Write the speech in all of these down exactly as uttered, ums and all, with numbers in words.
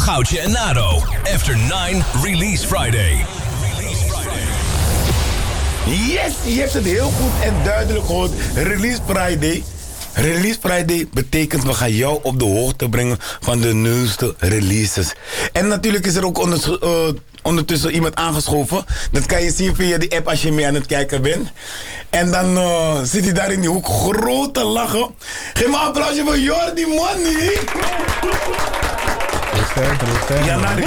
Goudje en Nado. After nine Release Friday. Yes, je hebt het heel goed en duidelijk gehoord. Release Friday. Release Friday betekent we gaan jou op de hoogte brengen van de nieuwste releases. En natuurlijk is er ook onder, uh, ondertussen iemand aangeschoven. Dat kan je zien via die app als je mee aan het kijken bent. En dan uh, zit hij daar in die hoek groot te lachen. Geef me een applausje voor Jordi Money. Rustig, rustig. Ja, Nari.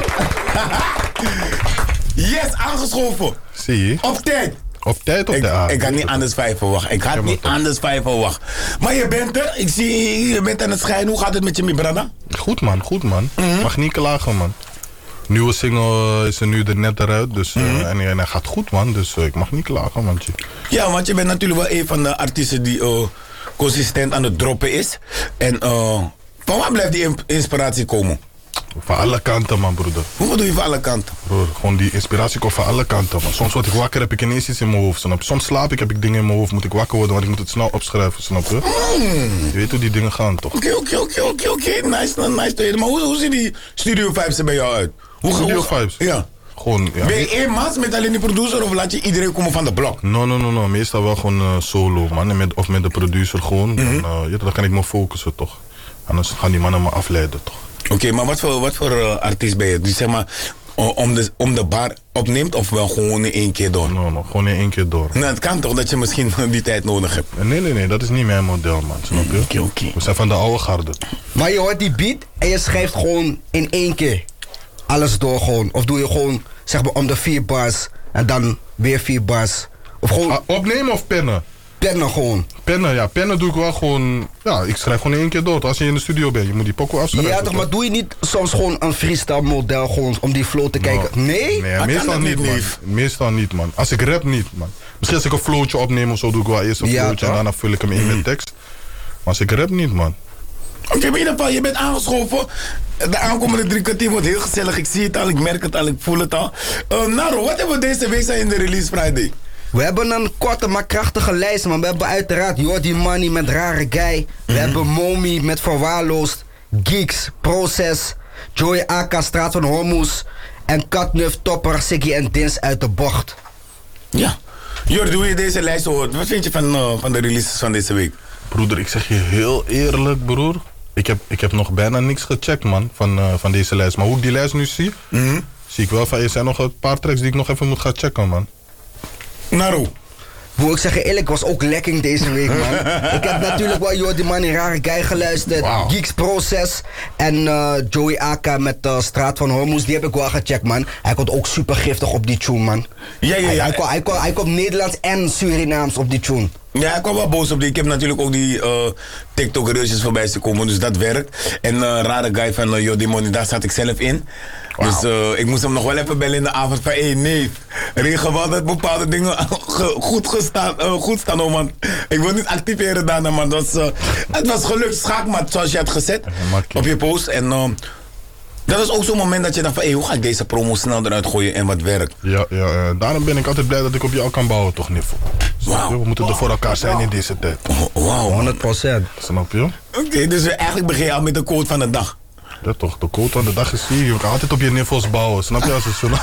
Yes, aangeschoven. Zie je? Op tijd. Op tijd op Ik, de avond. ik had niet anders vijf verwacht. Ik had niet anders vijf verwacht. Maar je bent er. Ik zie je bent aan het schijnen. Hoe gaat het met je, mijn brada? Goed man, goed man. Mm-hmm. Mag niet klagen man. Nieuwe single is er nu er net eruit. Dus, uh, Mm-hmm. en, en hij gaat goed man. Dus uh, ik mag niet klagen man. Ja, want je bent natuurlijk wel een van de artiesten die uh, consistent aan het droppen is. En uh, van waar blijft die inspiratie komen? Van alle kanten man broeder. Hoe bedoel je van alle kanten? Broer, gewoon die inspiratie komt van alle kanten man. Soms word ik wakker, heb ik ineens iets in mijn hoofd. Snap je? Soms slaap ik, heb ik dingen in mijn hoofd. Moet ik wakker worden, want ik moet het snel opschrijven. Snap je? Mm. Je weet hoe die dingen gaan toch? Oké, oké, oké, oké, oké. Nice, nice te weten. Maar hoe, hoe zien die studio vibes er bij jou uit? Hoe, Studio hoe, vibes? Ja. Gewoon, ja. Ben je één maas met alleen die producer of laat je iedereen komen van de blok? No, no, no, no. Meestal wel gewoon uh, solo man. En met, of met de producer gewoon. Mm-hmm. Dan, uh, ja, dan kan ik me focussen toch. Anders gaan die mannen me afleiden toch. Oké, okay, maar wat voor, wat voor uh, artiest ben je? Die zeg maar uh, om, de, om de bar opneemt of wel gewoon in één keer door? No, no, gewoon in één keer door. Nou, het kan toch dat je misschien die tijd nodig hebt? Nee, nee, nee, dat is niet mijn model, man. Snap je? Oké, okay, oké. Okay. We zijn van de oude garde. Maar je hoort die beat en je schrijft gewoon in één keer alles door gewoon. Of doe je gewoon, zeg maar, om de vier bars en dan weer vier bars. Of gewoon... Ah, opnemen of pennen? Pennen gewoon. Pennen, ja. Pennen doe ik wel gewoon... Ja, ik schrijf gewoon in één keer door. Als je in de studio bent, je moet die pokoe afschrijven. Ja toch, maar doe je niet soms gewoon een freestyle model gewoon om die flow te kijken? No. Nee? Nee, meestal niet, man. Meestal niet, man. Als ik rap niet, man. Misschien als ik een flowtje opneem of zo, doe ik wel eerst een ja, flowtje toch? en daarna vul ik hem in met tekst. Maar als ik rap niet, man. Oké, okay, maar in ieder geval, je bent aangeschoven. De aankomende drie kwartier wordt heel gezellig. Ik zie het al, ik merk het al, ik voel het al. Uh, Naro, wat hebben we deze week zijn in de Release Friday? We hebben een korte maar krachtige lijst, man. We hebben uiteraard Jordi Money met Rare Guy. We mm-hmm. hebben Momi met Verwaarloosd. Geeks, Proces. Joey A K, Straat van Hormuz. En Katnuf, Topper, Siggy en Dins uit de bocht. Ja. Jordi, hoe je deze lijst hoort, wat vind je van, uh, van de releases van deze week? Broeder, ik zeg je heel eerlijk, broer. Ik heb, ik heb nog bijna niks gecheckt, man, van, uh, van deze lijst. Maar hoe ik die lijst nu zie, mm-hmm. zie ik wel van, er zijn nog een paar tracks die ik nog even moet gaan checken, man. Naru. Moet ik zeggen, eerlijk, was ook lekking deze week, man. Ik heb natuurlijk wel Jordi Money, Rare Guy geluisterd. Wow. Geeks Proces. En uh, Joey A K met uh, Straat van Hormuz. Die heb ik wel gecheckt, man. Hij komt ook super giftig op die tune, man. Ja, ja, ja. Hij, hij, komt, hij, komt, hij komt Nederlands en Surinaams op die tune. Ja, ik kwam wel boos op die. Ik heb natuurlijk ook die uh, TikTok-reusjes voorbij te komen, dus dat werkt. En uh, Rare Guy van uh, Jordi Money, daar zat ik zelf in. Wow. Dus uh, ik moest hem nog wel even bellen in de avond van, hé hey, nee, regen wel dat bepaalde dingen goed, gestaan, uh, goed staan, oh man. Ik wil niet activeren daarna, man. Dat was, uh, het was gelukt, schaakmat, zoals je had gezet op je post. En uh, dat was ook zo'n moment dat je dacht van, hé, hey, hoe ga ik deze promo snel eruit gooien en wat werkt? Ja, ja, uh, daarom ben ik altijd blij dat ik op jou kan bouwen, toch, Niffel? Wow. We moeten wow. er voor elkaar zijn wow. in deze tijd. Wauw, honderd procent. Snap je? Oké, okay, dus eigenlijk begin je al met de quote van de dag. Ja toch, de quote van de dag is hier. Je kan altijd op je niveaus bouwen. Snap je? Als het zo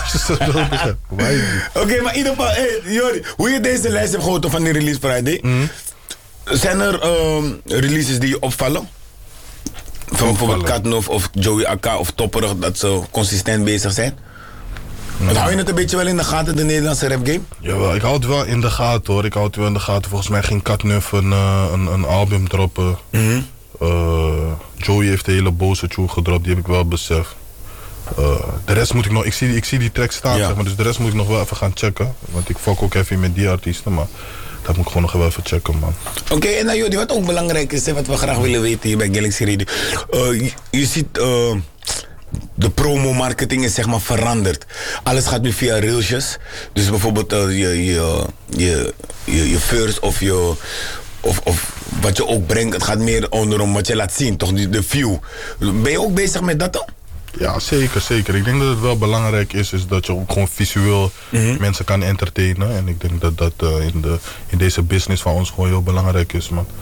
Oké, okay, maar in ieder geval, hey, Jordi, hoe je deze lijst hebt gehoord van die Release Friday. Mm-hmm. Zijn er um, releases die je opvallen? Van bijvoorbeeld Katnuf of Joey A K of Topperig, dat ze consistent bezig zijn? Mm. Hou je het een beetje wel in de gaten, de Nederlandse rap game? Jawel, ik hou het wel in de gaten hoor. Ik hou het wel in de gaten. Volgens mij ging Katnuf een, uh, een, een album droppen. Mm-hmm. Uh, Joey heeft een hele boze tune gedropt, die heb ik wel beseft. Uh, de rest moet ik nog, ik zie, ik zie die track staan, ja. zeg maar, dus de rest moet ik nog wel even gaan checken. Want ik fok ook even met die artiesten, maar dat moet ik gewoon nog wel even checken, man. Oké, okay, en nou Jordi, wat ook belangrijk is, wat we graag willen weten hier bij Galaxy Radio. Uh, je, je ziet, uh, de promo-marketing is zeg maar veranderd. Alles gaat nu via reelsjes. Dus bijvoorbeeld uh, je, je, je, je, je first of je... Of, of wat je ook brengt, het gaat meer onder om wat je laat zien, toch? De view. Ben je ook bezig met dat dan? Ja, zeker, zeker. Ik denk dat het wel belangrijk is, is dat je ook gewoon visueel mm-hmm. mensen kan entertainen. En ik denk dat dat uh, in, de, in deze business van ons gewoon heel belangrijk is, man.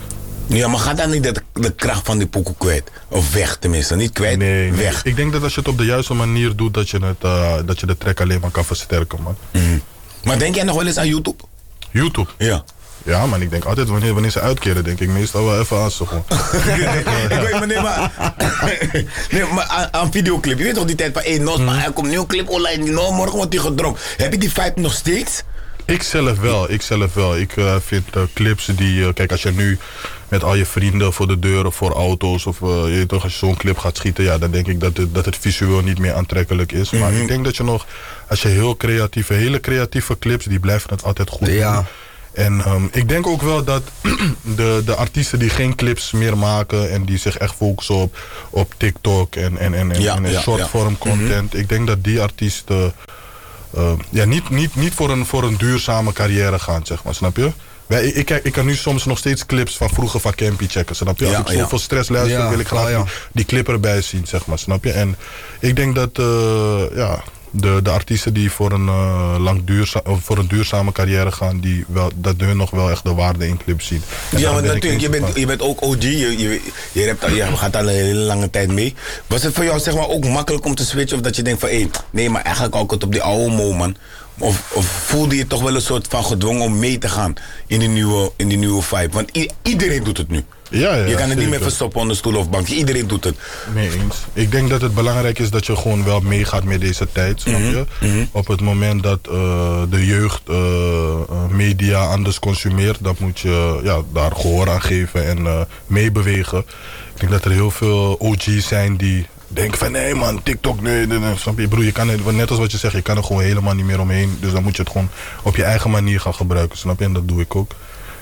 Ja, maar ga dan niet de, de kracht van die pokoe kwijt. Of weg tenminste, niet kwijt, Nee, nee. weg. Ik denk dat als je het op de juiste manier doet, dat je, het, uh, dat je de track alleen maar kan versterken, man. Mm. Maar denk jij nog wel eens aan YouTube? YouTube? Ja. Ja, man, ik denk altijd wanneer, wanneer ze uitkeren, denk ik meestal wel even aan ze gewoon. Ik weet maar, nee, maar, nee, maar aan, aan videoclip. Je weet toch die tijd van, hé, Nos, maar er komt een nieuwe clip online, no, morgen wordt die gedropt. Heb je die vibe nog steeds? Ik zelf wel, ik zelf wel. Ik uh, vind uh, clips die, uh, kijk, als je nu met al je vrienden voor de deur of voor auto's of uh, je weet toch, als je zo'n clip gaat schieten, ja, dan denk ik dat het, dat het visueel niet meer aantrekkelijk is. Mm-hmm. Maar ik denk dat je nog, als je heel creatieve, hele creatieve clips, die blijven het altijd goed doen. Ja. En um, ik denk ook wel dat de, de artiesten die geen clips meer maken en die zich echt focussen op, op TikTok en, en, en, Ja, en, en ja, shortform ja. content, mm-hmm. ik denk dat die artiesten uh, ja, niet, niet, niet voor, een, voor een duurzame carrière gaan, zeg maar, snap je? Wij, ik, ik, ik kan nu soms nog steeds clips van vroeger van Campy checken, snap je? Als Ja, ik zoveel ja. stress luister, Ja, wil ik graag oh, ja. die, die clip erbij zien, zeg maar, snap je? En ik denk dat, uh, ja... De, de artiesten die voor een, uh, lang duurza- of voor een duurzame carrière gaan, die wel, dat hun nog wel echt de waarde in clips zien. En Ja, daar maar ben ik natuurlijk, je eens bent, van. je bent ook O G, je, je, je, hebt al, je gaat al een hele lange tijd mee. Was het voor jou zeg maar ook makkelijk om te switchen of dat je denkt van, hé, nee, maar eigenlijk ook het op die oude mo, man. Of, of voelde je toch wel een soort van gedwongen om mee te gaan in die nieuwe, in die nieuwe vibe? Want i- iedereen doet het nu. Ja, ja, je kan het niet meer zeker. verstoppen onder stoel of bank. Iedereen doet het. Mee eens. Ik denk dat het belangrijk is dat je gewoon wel meegaat met deze tijd, snap je? Mm-hmm. Op het moment dat uh, de jeugd uh, uh, media anders consumeert, dan moet je ja, daar gehoor aan geven en uh, meebewegen. Ik denk dat er heel veel O G's zijn die denken van nee man, TikTok, nee, nee, nee. Snap je? Broer, je kan het, net als wat je zegt, je kan er gewoon helemaal niet meer omheen. Dus dan moet je het gewoon op je eigen manier gaan gebruiken, snap je? En dat doe ik ook.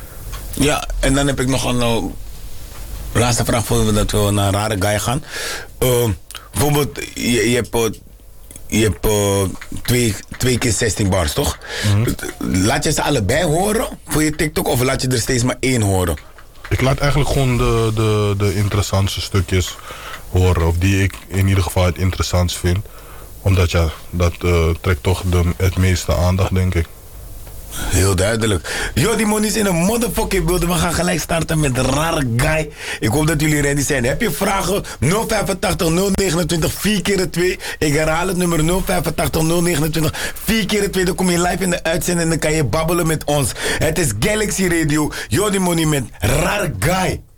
Ja, en dan heb ik nog een uh, laatste vraag voor we dat we naar een rare guy gaan. Uh, bijvoorbeeld, je, je hebt, uh, je hebt uh, twee, twee keer zestien bars, toch? Mm-hmm. Laat je ze allebei horen voor je TikTok of laat je er steeds maar één horen? Ik laat eigenlijk gewoon de, de, de interessantste stukjes horen. Of die ik in ieder geval het interessantst vind. Omdat ja, dat uh, trekt toch de, het meeste aandacht, denk ik. Heel duidelijk. Yo, die money is in een motherfucking beeld. We gaan gelijk starten met de rare guy. Ik hoop dat jullie ready zijn. Heb je vragen? nul vijfentachtig nul negenentwintig vier keer twee. Ik herhaal het nummer nul vijfentachtig nul negenentwintig vier keer twee. Dan kom je live in de uitzending en dan kan je babbelen met ons. Het is Galaxy Radio. Yo, die money met rare guy.